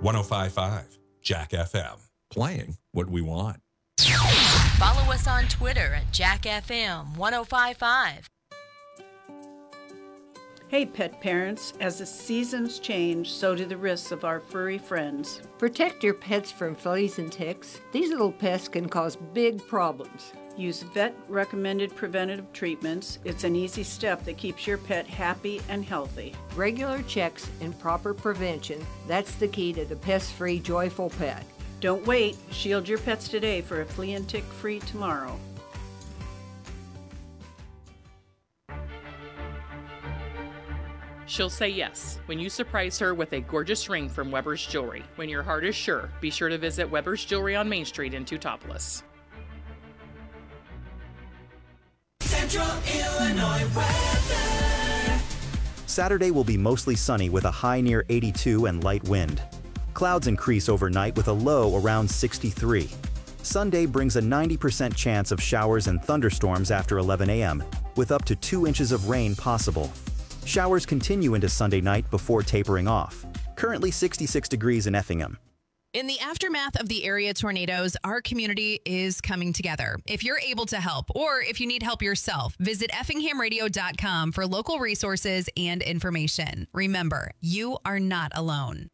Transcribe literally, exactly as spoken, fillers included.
one oh five point five Jack F M. Playing what we want. Follow us on Twitter at Jack F M one oh five point five. Hey, pet parents, as the seasons change, so do the risks of our furry friends. Protect your pets from fleas and ticks. These little pests can cause big problems. Use vet-recommended preventative treatments. It's an easy step that keeps your pet happy and healthy. Regular checks and proper prevention, that's the key to the pest-free, joyful pet. Don't wait. Shield your pets today for a flea and tick-free tomorrow. She'll say yes when you surprise her with a gorgeous ring from Weber's Jewelry. When your heart is sure, be sure to visit Weber's Jewelry on Main Street in Teutopolis. Central Illinois weather. Saturday will be mostly sunny with a high near eighty-two and light wind. Clouds increase overnight with a low around sixty-three. Sunday brings a ninety percent chance of showers and thunderstorms after eleven a m, with up to two inches of rain possible. Showers continue into Sunday night before tapering off. Currently sixty-six degrees in Effingham. In the aftermath of the area tornadoes, our community is coming together. If you're able to help, or if you need help yourself, visit effingham radio dot com for local resources and information. Remember, you are not alone.